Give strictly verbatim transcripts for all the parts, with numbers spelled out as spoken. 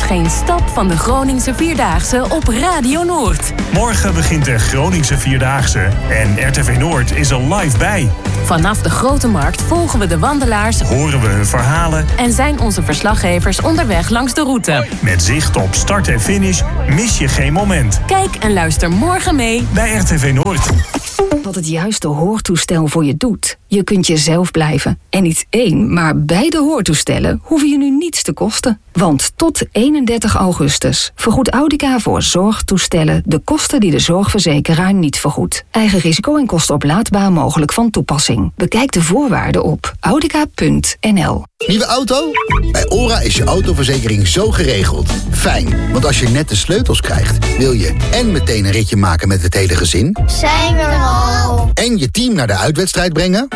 geen stap van de Groningse Vierdaagse op Radio Noord. Morgen begint de Groningse Vierdaagse en R T V Noord is er live bij. Vanaf de Grote Markt volgen we de wandelaars, horen we hun verhalen en zijn onze verslaggevers onderweg langs de route. Met zicht op start en finish mis je geen moment. Kijk en luister morgen mee bij R T V Noord. Wat het juiste hoortoestel voor je doet. Je kunt jezelf blijven. En niet één, maar beide hoortoestellen hoeven je nu niets te kosten. Want tot eenendertig augustus vergoedt Audica voor zorgtoestellen de kosten die de zorgverzekeraar niet vergoedt. Eigen risico en kostenoplaadbaar mogelijk van toepassing. Bekijk de voorwaarden op audica punt n l. Nieuwe auto? Bij ORA is je autoverzekering zo geregeld. Fijn, want als je net de sleutels krijgt, wil je en meteen een ritje maken met het hele gezin. Zijn we er al? En je team naar de uitwedstrijd brengen.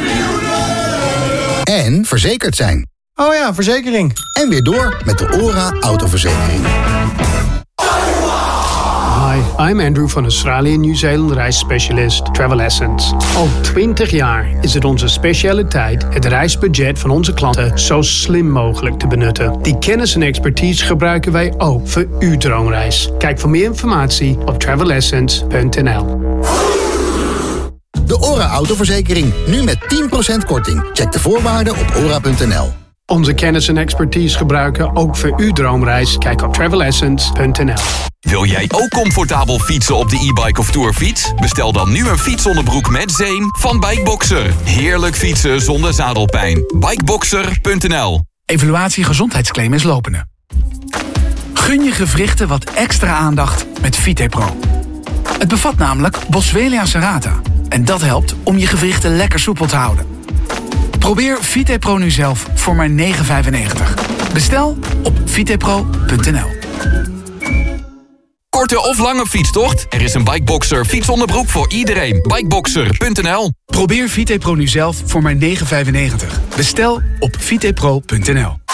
En verzekerd zijn. Oh ja, verzekering. En weer door met de ORA autoverzekering. Hi, I'm Andrew van Australië Nieuw-Zeeland reisspecialist Travel Essence. Al twintig jaar is het onze specialiteit het reisbudget van onze klanten zo slim mogelijk te benutten. Die kennis en expertise gebruiken wij ook voor uw droomreis. Kijk voor meer informatie op travel essence punt n l. De ORA autoverzekering, nu met tien procent korting. Check de voorwaarden op ora punt n l. Onze kennis en expertise gebruiken ook voor uw droomreis. Kijk op travel essence punt n l. Wil jij ook comfortabel fietsen op de e-bike of tourfiets? Bestel dan nu een fietsonderbroek met zeem van Bikeboxer. Heerlijk fietsen zonder zadelpijn. Bikeboxer punt n l. Evaluatie gezondheidsclaim is lopende. Gun je gewrichten wat extra aandacht met VitePro. Het bevat namelijk Boswellia serrata. En dat helpt om je gewrichten lekker soepel te houden. Probeer VitePro nu zelf voor maar negen vijfennegentig. Bestel op vitepro punt n l. Korte of lange fietstocht? Er is een Bikeboxer fietsonderbroek voor iedereen. Bikeboxer punt n l. Probeer VitePro nu zelf voor maar negen vijfennegentig. Bestel op vitepro punt n l.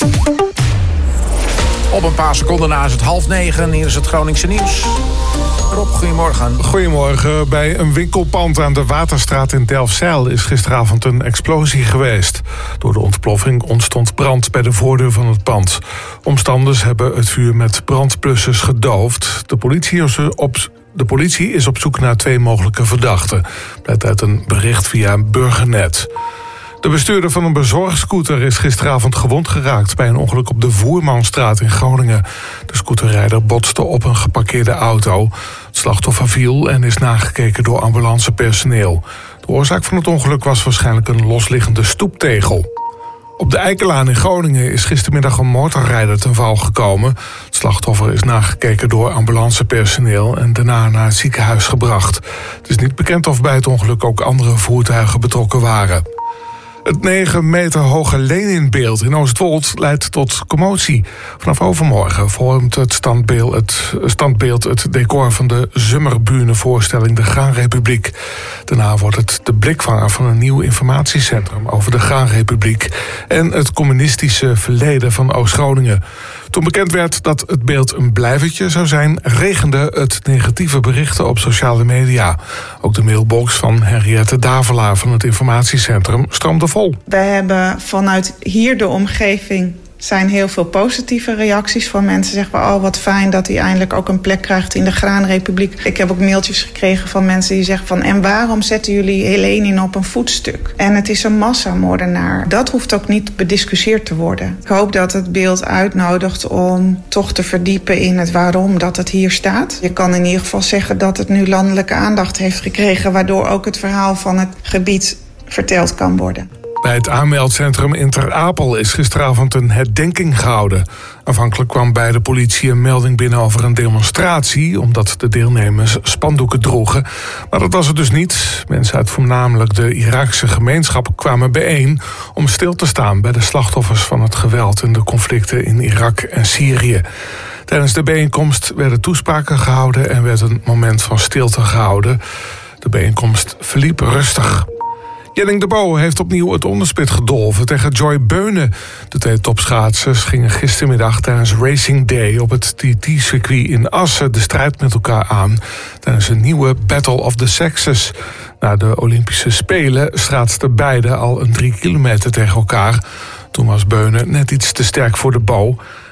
Op een paar seconden na is het half negen. Hier is het Groningse nieuws. Rob, goedemorgen. Goedemorgen. Bij een winkelpand aan de Waterstraat in Delfzijl is gisteravond een explosie geweest. Door de ontploffing ontstond brand bij de voordeur van het pand. Omstanders hebben het vuur met brandblussers gedoofd. De politie is op, de politie is op zoek naar twee mogelijke verdachten. Blijkt uit een bericht via Burgernet. De bestuurder van een bezorgscooter is gisteravond gewond geraakt bij een ongeluk op de Voermanstraat in Groningen. De scooterrijder botste op een geparkeerde auto. Het slachtoffer viel en is nagekeken door ambulancepersoneel. De oorzaak van het ongeluk was waarschijnlijk een losliggende stoeptegel. Op de Eikelaan in Groningen is gistermiddag een motorrijder ten val gekomen. Het slachtoffer is nagekeken door ambulancepersoneel en daarna naar het ziekenhuis gebracht. Het is niet bekend of bij het ongeluk ook andere voertuigen betrokken waren. Het negen meter hoge Leninbeeld in Oostwold leidt tot commotie. Vanaf overmorgen vormt het standbeeld het, standbeeld het decor van de Zomerbühne-voorstelling De Graanrepubliek. Daarna wordt het de blikvanger van een nieuw informatiecentrum over de Graanrepubliek en het communistische verleden van Oost-Groningen. Toen bekend werd dat het beeld een blijvertje zou zijn, regende het negatieve berichten op sociale media. Ook de mailbox van Henriette Davelaar van het informatiecentrum stroomde vol. Wij hebben vanuit hier de omgeving zijn heel veel positieve reacties van mensen. Zeggen we, oh wat fijn dat hij eindelijk ook een plek krijgt in de Graanrepubliek. Ik heb ook mailtjes gekregen van mensen die zeggen van, en waarom zetten jullie Lenin op een voetstuk? En het is een massamoordenaar. Dat hoeft ook niet bediscussieerd te worden. Ik hoop dat het beeld uitnodigt om toch te verdiepen in het waarom dat het hier staat. Je kan in ieder geval zeggen dat het nu landelijke aandacht heeft gekregen, waardoor ook het verhaal van het gebied verteld kan worden. Bij het aanmeldcentrum in Ter Apel is gisteravond een herdenking gehouden. Aanvankelijk kwam bij de politie een melding binnen over een demonstratie, omdat de deelnemers spandoeken droegen. Maar dat was het dus niet. Mensen uit voornamelijk de Iraakse gemeenschap kwamen bijeen om stil te staan bij de slachtoffers van het geweld en de conflicten in Irak en Syrië. Tijdens de bijeenkomst werden toespraken gehouden en werd een moment van stilte gehouden. De bijeenkomst verliep rustig. Jenning de Bo heeft opnieuw het onderspit gedolven tegen Joy Beunen. De twee topschaatsers gingen gistermiddag tijdens Racing Day op het T T-circuit in Assen de strijd met elkaar aan tijdens een nieuwe Battle of the Sexes. Na de Olympische Spelen straatsten beide al een drie kilometer tegen elkaar. Toen was Beunen net iets te sterk voor de Bo.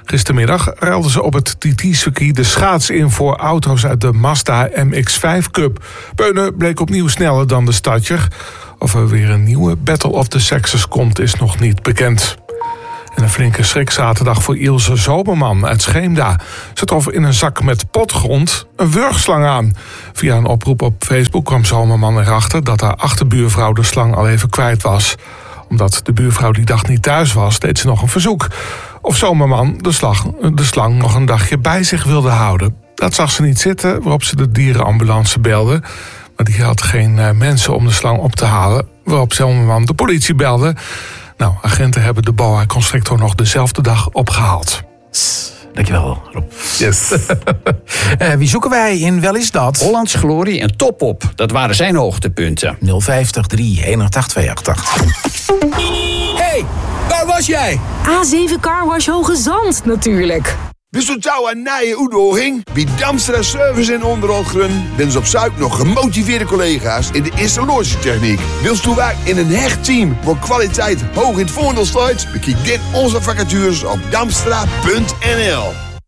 Gistermiddag ruilden ze op het T T-circuit de schaats in voor auto's uit de Mazda M X vijf Cup. Beunen bleek opnieuw sneller dan de Stadjer. Of er weer een nieuwe Battle of the Sexes komt, is nog niet bekend. En een flinke schrik zaterdag voor Ilse Zomerman uit Scheemda. Ze trof in een zak met potgrond een wurgslang aan. Via een oproep op Facebook kwam Zomerman erachter dat haar achterbuurvrouw de slang al even kwijt was. Omdat de buurvrouw die dag niet thuis was, deed ze nog een verzoek. Of Zomerman de, slag, de slang nog een dagje bij zich wilde houden. Dat zag ze niet zitten, waarop ze de dierenambulance belde. Maar die had geen uh, mensen om de slang op te halen. Waarop Zomerman de politie belde. Nou, agenten hebben de boa constrictor nog dezelfde dag opgehaald. Dankjewel, Rob. Yes. uh, wie zoeken wij in Wel is dat? Hollands Glorie en Top Op. Dat waren zijn hoogtepunten. nul vijftig drie eenentachtig tweeëntachtig. Hey, waar was jij? A zeven Carwash Hoge Zand, natuurlijk. Wist u touw een nieuwe uitdaging? Bij Damstra Service en Onderhoudgrun ben ze op zoek nog gemotiveerde collega's in de installatietechniek. Wilst u werken in een hecht team waar kwaliteit hoog in het voordeel staat? Bekijk dit onze vacatures op damstra punt n l.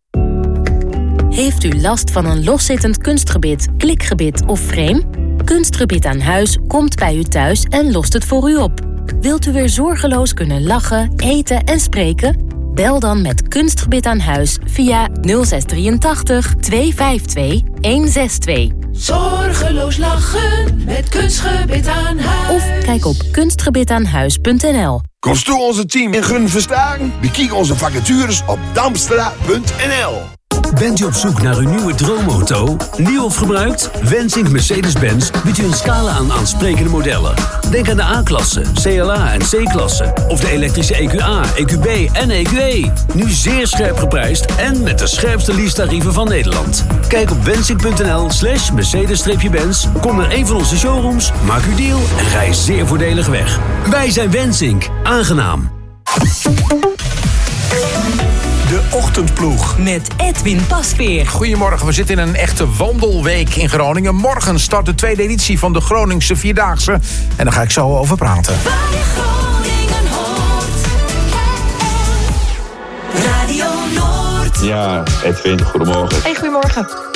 Heeft u last van een loszittend kunstgebit, klikgebit of frame? Kunstgebit aan huis komt bij u thuis en lost het voor u op. Wilt u weer zorgeloos kunnen lachen, eten en spreken? Bel dan met Kunstgebit aan huis via nul zes drieëntachtig tweehonderdtvijfentwintig honderdzesentwintig. Zorgeloos lachen met Kunstgebit aan huis. Of kijk op kunstgebitaanhuis punt n l. Komst toe onze team in Gun Verstagen? Bekijk onze vacatures op damstra punt n l. Bent u op zoek naar uw nieuwe droomauto? Nieuw of gebruikt? Wensink Mercedes-Benz biedt u een scala aan aansprekende modellen. Denk aan de A-klasse, C L A en C-klasse. Of de elektrische E Q A, E Q B en E Q E. Nu zeer scherp geprijsd en met de scherpste leasetarieven van Nederland. Kijk op wensink punt n l slash Mercedes-Benz. Kom naar een van onze showrooms, maak uw deal en rij zeer voordelig weg. Wij zijn Wensink. Aangenaam. De Ochtendploeg. Met Edwin Pasveer. Goedemorgen, we zitten in een echte wandelweek in Groningen. Morgen start de tweede editie van de Groningse Vierdaagse. En daar ga ik zo over praten. Radio Noord. Ja, Edwin, goedemorgen. Hey, goedemorgen.